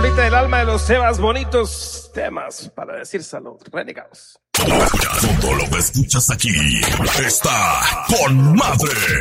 rolita del alma de los Sebas, bonitos temas para decir salud. Renegados. Todo lo que escuchas aquí está con madre.